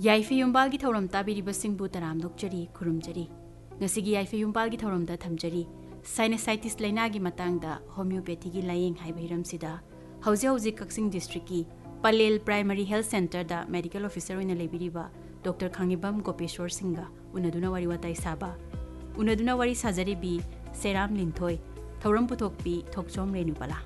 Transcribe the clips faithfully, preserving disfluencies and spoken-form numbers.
ꯌꯥꯏꯐ ꯌꯨꯝꯕꯥꯜꯒꯤ ꯊꯧꯔꯝ ꯇꯥꯕꯤꯔꯤꯕꯁꯤꯡꯕꯨ ꯇꯔꯥꯝ ꯅꯣꯛꯆꯔꯤ ꯈꯨꯔꯨꯝꯖꯔꯤ ꯉꯁꯤꯒꯤ ꯌꯥꯏꯐ ꯌꯨꯝꯕꯥꯜꯒꯤ ꯊꯧꯔꯝꯗ ꯊꯝꯖꯔꯤ ꯁꯥꯏꯅꯁꯥꯏꯇꯤꯁ ꯂꯩꯅꯥꯒꯤ ꯃꯇꯥꯡꯗ ꯍꯣꯃꯤꯑꯣꯄꯦꯊꯤꯒꯤ ꯂꯥꯌꯦꯡ ꯍꯥꯏꯕ ꯍꯤꯔꯝꯁꯤꯗ ꯍꯧꯖꯤꯛ ꯍꯧꯖꯤꯛ ꯀꯛꯆꯤꯡ ꯗꯤꯁꯇ꯭ꯔꯤꯛꯀꯤ ꯄꯂꯦꯜ ꯄ꯭ꯔꯥꯏꯃꯥꯔꯤ ꯍꯦꯜꯊ ꯁꯦꯟꯇꯔꯗ ꯃꯦꯗꯤꯀꯦꯜ ꯑꯣꯐꯤꯁꯔ ꯑꯣꯏꯅ ꯂꯩꯕꯤꯔꯤꯕ ꯗꯣꯛꯇꯔ ꯈꯥꯡꯉꯤꯕꯝ ꯒꯣꯄꯦꯁꯣꯔ ꯁꯤꯡꯒ ꯎꯅꯗꯨꯅ ꯋꯥꯔꯤ ꯋꯥꯇꯥꯏ ꯁꯥꯕ ꯎꯅꯗꯨꯅ ꯋꯥꯔꯤ ꯁꯥꯖꯔꯤꯕꯤ ꯁꯦꯔꯥꯝ ꯂꯤꯟꯊꯣꯏ ꯊꯧꯔꯝ ꯄꯨꯊꯣꯛꯄꯤ ꯊꯣꯛꯆꯣꯝ ꯔꯦꯅꯨꯕꯂꯥ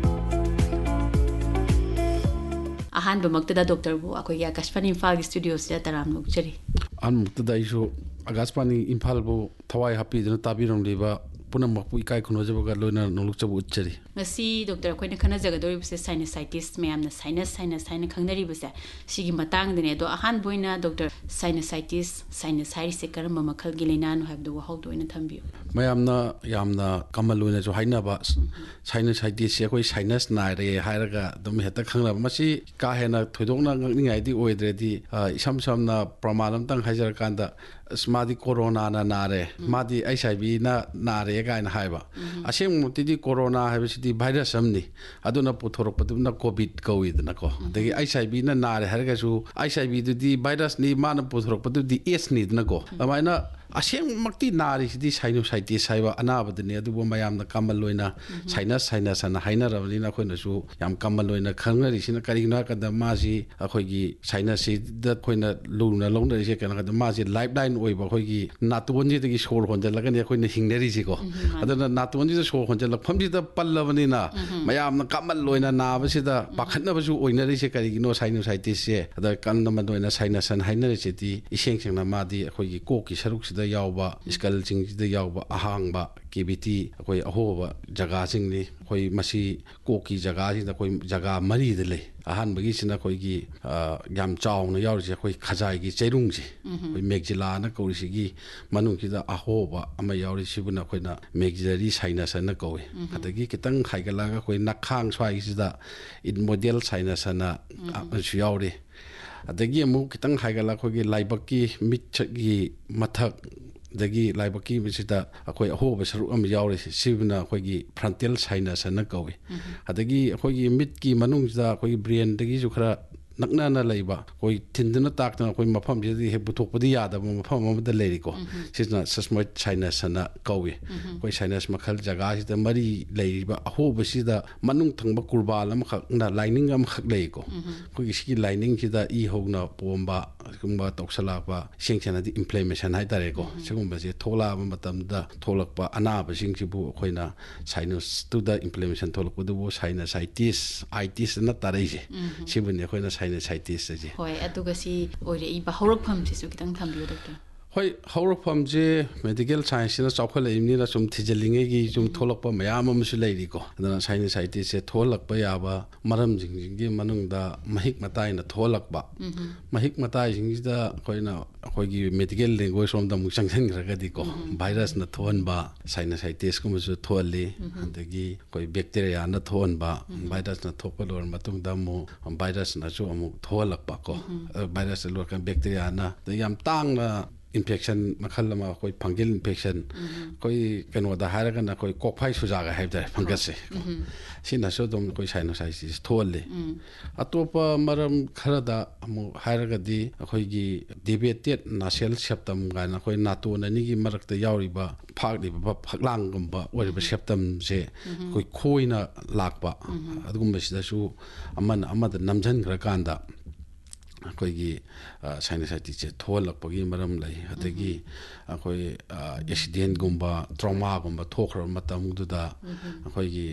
ꯑꯍꯥꯟꯕꯃꯛꯇꯗ ꯗꯣꯛꯇꯔꯕꯨ ꯑꯩꯈꯣꯏꯒꯤ ꯑꯀꯥꯁꯄꯥꯅꯤ ꯏꯝꯐꯥꯜꯒꯤ ꯁ꯭ꯇꯨꯗꯤꯑꯣꯁꯤꯗ ꯇꯔꯥꯝ ꯅꯣꯛꯆꯔꯤ ꯑꯍꯥꯟꯕꯃꯛꯇꯗ ꯑꯩꯁꯨ ꯑꯀꯥꯁꯄꯥꯅꯤ ꯏꯝꯐꯥꯜꯕꯨ ꯊꯋꯥꯏ ꯍꯥꯞꯄꯤꯗꯨꯅ ꯇꯥꯕꯤꯔꯝꯂꯤꯕ ꯄꯨꯝꯅꯃꯛꯄꯨ ꯏꯀꯥꯏ ꯈꯨꯝꯅꯖꯕꯒ ꯂꯣꯏꯅꯅ ꯅꯣꯛꯆꯕ ꯎꯠꯆꯔꯤ ꯉꯁꯤ ꯗꯣꯛꯇꯔ ꯑꯩꯈꯣꯏꯅ ꯈꯟꯅꯖꯒꯗꯧꯔꯤꯕꯁꯦ ꯁꯥꯏꯅꯁꯥꯏꯇꯤꯁ ꯃꯌꯥꯝꯅ ꯁꯥꯏꯅꯁ ꯁꯥꯏꯅꯁ ꯍꯥꯏꯅ ꯈꯪꯅꯔꯤꯕꯁꯦ ꯁꯤꯒꯤ ꯃꯇꯥꯡꯗꯅꯦ ꯑꯗꯣ ꯑꯍꯥꯟꯕ ꯑꯣꯏꯅ ꯗꯣꯛꯇꯔ ꯁꯥꯏꯅꯁꯥꯏꯇꯤꯁ ꯁꯥꯏꯅꯁ ꯍꯥꯏꯔꯤꯁꯦ ꯀꯔꯝꯕ ꯃꯈꯜꯒꯤ ꯂꯩꯅꯥꯅꯣ ꯍꯥꯏꯕꯗꯨ ꯋꯥꯍꯧꯗꯣ ꯑꯣꯏꯅ ꯊꯝꯕꯤꯌꯨ ꯃꯌꯥꯝꯅ ꯌꯥꯝꯅ ꯀꯃꯟ ꯑꯣꯏꯅꯁꯨ ꯍꯥꯏꯅꯕ ꯁꯥꯏꯅꯁꯥꯏꯇꯤꯁꯁꯦ ꯑꯩꯈꯣꯏ ꯁꯥꯏꯅꯁ ꯅꯥꯔꯦ ꯍꯥꯏꯔꯒ ꯑꯗꯨꯝ ꯍꯦꯛꯇ ꯈꯪꯅꯕ ꯃꯁꯤ ꯀꯥ ꯍꯦꯟꯅ ꯊꯣꯏꯗꯣꯛꯅ ꯉꯛꯅꯤꯡꯉꯥꯏꯗꯤ ꯑꯣꯏꯗ꯭ꯔꯦꯗꯤ ꯏꯁꯝ ꯁꯝꯅ ꯄ꯭ꯔꯃꯥꯟ ꯑꯃꯇꯪ ꯍꯥꯏꯖꯔꯀꯥꯟꯗ ꯑꯁ ꯃꯥꯗꯤ ꯀꯣꯔꯣꯅꯥꯅ ꯅꯥꯔꯦ ꯃꯥꯗꯤ ꯑꯩꯆ ꯑꯥꯏ ꯚꯤꯅ ꯅꯥꯔꯦ ꯀꯥꯏꯅ ꯍꯥꯏꯕ ꯑꯁꯦꯡꯕꯃꯛꯇꯗꯤ ꯀꯣꯔꯣꯅꯥ ꯍꯥꯏꯕꯁꯤꯗꯤ ꯚꯥꯏꯔꯁ ꯑꯃꯅꯤ ꯑꯗꯨꯅ ꯄꯨꯊꯣꯔꯛꯄꯗꯨꯅ ꯀꯣꯚꯤꯗ ꯀꯧꯏꯗꯅꯀꯣ ꯑꯗꯒꯤ ꯑꯩꯆ ꯑꯥꯏ ꯚꯤꯅ ꯅꯥꯔꯦ ꯍꯥꯏꯔꯒꯁꯨ ꯑꯩꯆ ꯑꯥꯏ ꯚꯤꯗꯨꯗꯤ ꯚꯥꯏꯔꯁꯅꯤ ꯃꯥꯅ ꯄꯨꯊꯣꯔꯛꯄꯗꯨꯗꯤ ꯑꯦꯁꯅꯤꯗꯅꯀꯣ ꯑꯗꯨꯃꯥꯏꯅ ꯑꯁꯦꯡꯕꯃꯛꯇꯤ ꯅꯥꯔꯤꯁꯤꯗꯤ ꯁꯥꯏꯅꯣꯁꯥꯏꯇꯤꯁ ꯍꯥꯏꯕ ꯑꯅꯥꯕꯗꯨꯅꯤ ꯑꯗꯨꯕꯨ ꯃꯌꯥꯝꯅ ꯀꯃꯟ ꯑꯣꯏꯅ ꯁꯥꯏꯅꯁ ꯁꯥꯏꯅꯁ ꯑꯅ ꯍꯥꯏꯅꯔꯕꯅꯤꯅ ꯑꯩꯈꯣꯏꯅꯁꯨ ꯌꯥꯝ ꯀꯃꯟ ꯑꯣꯏꯅ ꯈꯪꯅꯔꯤꯁꯤꯅ ꯀꯔꯤꯒꯤꯅꯣ ꯍꯥꯏꯔꯀꯥꯟꯗ ꯃꯥꯁꯤ ꯑꯩꯈꯣꯏꯒꯤ ꯁꯥꯏꯅꯁꯁꯤꯗ ꯑꯩꯈꯣꯏꯅ ꯂꯨꯅ ꯂꯧꯅꯔꯤꯁꯦ ꯀꯩꯅꯣ ꯍꯥꯏꯕꯗ ꯃꯥꯁꯤ ꯂꯥꯏꯐ ꯂꯥꯏꯟ ꯑꯣꯏꯕ ꯑꯩꯈꯣꯏꯒꯤ ꯅꯥꯇꯣꯟꯁꯤꯗꯒꯤ ꯁꯣꯔ ꯍꯣꯟꯖꯜꯂꯒꯅꯤ ꯑꯩꯈꯣꯏꯅ ꯍꯤꯡꯅꯔꯤꯁꯤꯀꯣ ꯑꯗꯨꯅ ꯅꯥꯇꯣꯟꯁꯤꯗ ꯁꯣꯔ ꯍꯣꯟꯖꯜꯂꯛꯐꯝꯁꯤꯗ ꯄꯜꯂꯕꯅꯤ나 ꯃꯌꯥꯝꯅ ꯀꯃꯟ ꯑꯣꯏꯅ ꯅꯥꯕꯁꯤꯗ ꯄꯥꯈꯠꯅꯕꯁꯨ ꯑꯣꯏꯅꯔꯤꯁꯦ ꯀꯔꯤꯒꯤꯅꯣ ꯁꯥꯏꯅꯣꯁꯥꯏꯇꯤꯁꯁꯦ ꯑꯗ ꯀꯃꯟ ꯑꯣꯏꯅ ꯁꯥꯏꯅꯁ ꯑꯅ ꯍꯥꯏꯅꯔꯤꯁꯤꯗꯤ ꯏꯁꯦꯡ ꯁꯦꯡꯅ ꯃꯥꯗꯤ ꯑꯩꯈꯣꯏꯒꯤ ꯀꯣꯛꯀꯤ ꯁꯔꯨꯛꯁꯤꯗ ꯌꯥꯎꯕ ꯁ꯭ꯀꯜꯁꯤꯡꯁꯤꯗ ꯌꯥꯎꯕ ꯑꯍꯥꯡꯕ ꯀꯦꯕꯤꯇꯤ ꯑꯩꯈꯣꯏ ꯑꯍꯣꯕ ꯖꯒꯥꯁꯤꯡꯅꯤ ꯑꯩꯈꯣꯏ ꯃꯁꯤ ꯀꯣꯛꯀꯤ ꯖꯒꯥꯁꯤꯗ ꯑꯩꯈꯣꯏ ꯖꯒꯥ ꯃꯔꯤꯗ ꯂꯩ ꯑꯍꯥꯟꯕꯒꯤꯁꯤꯅ ꯑꯩꯈꯣꯏꯒꯤ ꯌꯥꯝ ꯆꯥꯎꯅ ꯌꯥꯎꯔꯤꯁꯦ ꯑꯩꯈꯣꯏ ꯈꯖꯥꯏꯒꯤ ꯆꯩꯔꯨꯡꯁꯦ ꯑꯩꯈꯣꯏ ꯃꯦꯛꯖꯤꯂꯥꯅ ꯀꯧꯔꯤꯁꯤꯒꯤ ꯃꯅꯨꯡꯁꯤꯗ ꯑꯍꯣꯕ ꯑꯃ ꯌꯥꯎꯔꯤ ꯁꯤꯕꯨꯅ ꯑꯩꯈꯣꯏꯅ ꯃꯦꯛꯖꯤꯂꯔꯤ ꯁꯥꯏꯅꯁ ꯑꯅ ꯀꯧꯏ ꯑꯗꯒꯤ ꯈꯤꯇꯪ ꯍꯥꯏꯒꯠꯂꯒ ꯑꯩꯈꯣꯏ ꯅꯈꯥꯡ ꯁ꯭ꯋꯥꯏꯁꯤꯗ ꯏꯟꯃꯣꯗꯦꯜ ꯁꯥꯏꯅꯁ ꯑꯅ ꯑꯃꯁꯨ ꯌꯥꯎꯔꯤ ꯑꯗꯒꯤ ꯑꯃꯨꯛ ꯈꯤꯇꯪ ꯍꯥꯏꯒꯠꯂꯒ ꯑꯩꯈꯣꯏꯒꯤ ꯂꯥꯏꯕꯛꯀꯤ ꯃꯤꯠꯒꯤ ꯃꯊꯛ ꯑꯗꯒꯤ ꯂꯥꯏꯕꯛꯀꯤ ꯃꯁꯤꯗ ꯑꯩꯈꯣꯏ ꯑꯍꯣꯕ ꯁꯔꯨꯛ ꯑꯃ ꯌꯥꯎꯔꯤ ꯁꯤꯕꯨꯅ ꯑꯩꯈꯣꯏꯒꯤ ꯐ꯭ꯔꯟꯇꯦꯜ ꯁꯥꯏꯅꯁ ꯑꯅ ꯀꯧꯏ ꯑꯗꯒꯤ ꯑꯩꯈꯣꯏꯒꯤ ꯃꯤꯠꯀꯤ ꯃꯅꯨꯡꯁꯤꯗ ꯑꯩꯈꯣꯏꯒꯤ ꯕ꯭ꯔꯦꯟꯗꯒꯤꯁꯨ ꯈꯔ ꯅꯛꯅꯅ ꯂꯩꯕ ꯑꯩꯈꯣꯏ ꯊꯤꯟꯗꯨꯅ ꯇꯥꯛꯇꯅ ꯑꯩꯈꯣꯏ ꯃꯐꯝꯁꯤꯗꯗꯤ ꯍꯦꯛ ꯄꯨꯊꯣꯛꯄꯗꯤ ꯌꯥꯗꯕ ꯃꯐꯝ ꯑꯃꯗ ꯂꯩꯔꯤꯀꯣ ꯁꯤꯁꯤꯅ ꯁꯁꯃꯣꯏꯠ ꯁꯥꯏꯅꯁ ꯑꯅ ꯀꯧꯏ ꯑꯩꯈꯣꯏ ꯁꯥꯏꯅꯁ ꯃꯈꯜ ꯖꯒꯥꯁꯤꯗ ꯃꯔꯤ ꯂꯩꯔꯤꯕ ꯑꯍꯣꯕꯁꯤꯗ ꯃꯅꯨꯡ ꯊꯪꯕ ꯀꯨꯔꯕꯥꯜ ꯑꯃꯈꯛꯅ ꯂꯥꯏꯅꯤꯡ ꯑꯃꯈꯛ ꯂꯩꯀꯣ ꯑꯩꯈꯣꯏꯒꯤ ꯁꯤꯒꯤ ꯂꯥꯏꯅꯤꯡꯁꯤꯗ ꯏ ꯍꯧꯅ ꯄꯣꯝꯕ ꯁꯤꯒꯨꯝꯕ ꯇꯧꯁꯜꯂꯛꯄ ꯏꯁꯦꯡ ꯁꯦꯡꯅꯗꯤ ꯏꯟꯐ꯭ꯂꯦꯃꯦꯁꯟ ꯍꯥꯏꯇꯥꯔꯦꯀꯣ ꯁꯤꯒꯨꯝꯕꯁꯦ ꯊꯣꯛꯂꯛꯑꯕ ꯃꯇꯝꯗ ꯊꯣꯛꯂꯛꯄ ꯑꯅꯥꯕꯁꯤꯡꯁꯤꯕꯨ ꯑꯩꯈꯣꯏꯅ ꯁꯥꯏꯅꯁꯇꯨꯗ ꯏꯟꯐ꯭ꯂꯦꯃꯦꯁꯟ ꯊꯣꯛꯂꯛꯄꯗꯨꯕꯨ ꯁꯥꯏꯅꯁꯥꯏꯇꯤꯁ ꯑꯥꯏꯇꯤꯁꯅ ꯇꯥꯔꯛꯏꯁꯦ ꯁꯤꯕꯨꯅꯤ ꯑꯩꯈꯣꯏꯅ ꯁꯥꯏꯅꯁꯥꯏꯇꯤꯁ ꯑꯁꯦ ꯍꯣꯏ ꯑꯗꯨꯒ ꯁꯤ ꯑꯣꯏꯔꯛꯏꯕ ꯍꯧꯔꯛꯐꯝꯁꯤꯁꯨ ꯈꯤꯇꯪ ꯊꯝꯕꯤꯌꯨ ꯗꯣꯛꯇꯔ ꯍꯣꯏ ꯍꯧꯔꯛꯐꯝꯁꯦ ꯃꯦꯗꯤꯀꯦꯜ ꯁꯥꯏꯟꯁꯁꯤꯅ ꯆꯥꯎꯈꯠꯂꯛꯏꯕꯅꯤꯅ ꯁꯨꯝ ꯊꯤꯖꯤꯜꯂꯤꯉꯩꯒꯤ ꯁꯨꯝ ꯊꯣꯛꯂꯛꯄ ꯃꯌꯥꯝ ꯑꯃꯁꯨ ꯂꯩꯔꯤꯀꯣ ꯑꯗꯨꯅ ꯁꯥꯏꯅꯁꯥꯏꯇꯤꯁꯁꯦ ꯊꯣꯛꯍꯜꯂꯛꯄ ꯌꯥꯕ ꯃꯔꯝꯁꯤꯡꯁꯤꯒꯤ ꯃꯅꯨꯡꯗ ꯃꯍꯤꯛ ꯃꯇꯥꯏꯅ ꯊꯣꯛꯍꯜꯂꯛꯄ ꯃꯍꯤꯛ ꯃꯇꯥꯏꯁꯤꯡꯁꯤꯗ ꯑꯩꯈꯣꯏꯅ ꯑꯩꯈꯣꯏꯒꯤ ꯃꯦꯗꯤꯀꯦꯜ ꯂꯦꯡꯒ꯭ꯋꯦꯖ ꯔꯣꯝꯗ ꯑꯃꯨꯛ ꯆꯪꯁꯤꯟꯈ꯭ꯔꯒꯗꯤꯀꯣ ꯚꯥꯏꯔꯁꯅ ꯊꯣꯛꯍꯟꯕ ꯁꯥꯏꯅꯁꯥꯏꯇꯤꯁꯀꯨꯝꯕꯁꯨ ꯊꯣꯛꯍꯜꯂꯤ ꯑꯗꯒꯤ ꯑꯩꯈꯣꯏ ꯕꯦꯛꯇꯦꯔꯤꯌꯥꯅ ꯊꯣꯛꯍꯟꯕ ꯚꯥꯏꯔꯁꯅ ꯊꯣꯛꯄ ꯂꯣꯏꯔ ꯃꯇꯨꯡꯗ ꯑꯃꯨꯛ ꯚꯥꯏꯔꯁꯅꯁꯨ ꯑꯃꯨꯛ ꯊꯣꯛꯍꯜꯂꯛꯄ ꯀꯣ ꯚꯥꯏꯔꯁꯇ ꯂꯣꯏꯔꯀꯥꯟꯗ ꯕꯦꯛꯇꯦꯔꯤꯌꯥꯅ ꯌꯥꯝ ꯇꯥꯡꯅ ꯏꯟꯐꯦꯛꯁꯟ ꯃꯈꯜ ꯑꯃ ꯑꯩꯈꯣꯏ ꯐꯪꯒꯦꯜ ꯏꯟꯐꯦꯛꯁꯟ ꯑꯩꯈꯣꯏ ꯀꯩꯅꯣꯗ ꯍꯥꯏꯔꯒꯅ ꯑꯩꯈꯣꯏ ꯀꯣꯛꯐꯥꯏ ꯁꯨꯖꯥꯒ ꯍꯥꯏꯕ ꯇꯥꯔꯦ ꯐꯪꯒꯁꯁꯦ ꯁꯤꯅꯁꯨ ꯑꯗꯨꯝ ꯑꯩꯈꯣꯏ ꯁꯥꯏꯅꯣꯁꯥꯏꯇꯤꯁ ꯊꯣꯛꯍꯜꯂꯤ ꯑꯇꯣꯞꯄ ꯃꯔꯝ ꯈꯔꯗ ꯑꯃꯨꯛ ꯍꯥꯏꯔꯒꯗꯤ ꯑꯩꯈꯣꯏꯒꯤ ꯗꯤꯕꯦꯇꯦꯠ ꯅꯥꯁꯦꯜ ꯁꯦꯞꯇꯝ ꯀꯥꯏꯅ ꯑꯩꯈꯣꯏ ꯅꯥꯇꯣꯟ ꯑꯅꯤꯒꯤ ꯃꯔꯛꯇ ꯌꯥꯎꯔꯤꯕ ꯐꯥꯛꯂꯤꯕ ꯐꯛꯂꯥꯡꯒꯨꯝꯕ ꯑꯣꯏꯔꯤꯕ ꯁꯦꯞꯇꯝꯁꯦ ꯑꯩꯈꯣই ꯈꯣꯏꯅ ꯂꯥꯛꯄ ꯑꯗꯨꯒꯨꯝꯕꯁꯤꯗꯁꯨ ꯑꯃꯅ ꯑꯃꯗ ꯅꯝꯁꯤꯟꯈ꯭ꯔꯀꯥꯟꯗ ꯑꯩꯈꯣꯏꯒꯤ ꯁꯥꯏꯅꯁꯥꯏꯇꯤꯁꯁꯦ ꯊꯣꯛꯍꯜꯂꯛꯄꯒꯤ ꯃꯔꯝ ꯂꯩ ꯑꯗꯒꯤ ꯑꯩꯈꯣꯏ ꯑꯦꯛꯁꯤꯗꯦꯟꯒꯨꯝꯕ ꯇ꯭ꯔꯣꯃꯥꯒꯨꯝꯕ ꯊꯣꯛꯈ꯭ꯔꯕ ꯃꯇꯝꯗꯨꯗ ꯑꯩꯈꯣꯏꯒꯤ